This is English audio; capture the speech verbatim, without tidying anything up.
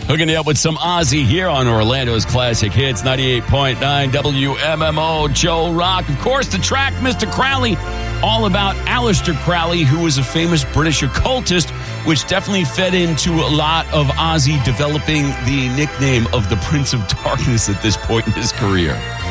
Hooking you up with some Ozzy here on Orlando's Classic Hits, ninety-eight point nine W M M O. Joe Rock. Of course, the track, Mister Crowley, all about Aleister Crowley, who was a famous British occultist, which definitely fed into a lot of Ozzy developing the nickname of the Prince of Darkness at this point in his career.